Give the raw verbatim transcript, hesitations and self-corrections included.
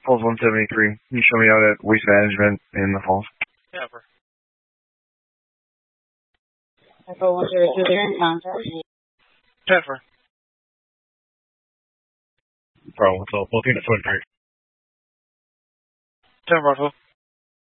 Falls one seventy-three. Can you show me out at Waste Management in the Falls? Yeah, bro. Echo one zero two there in contact. Pepper. Bro, what's up? fourteen to twenty-three. ten, Bravo.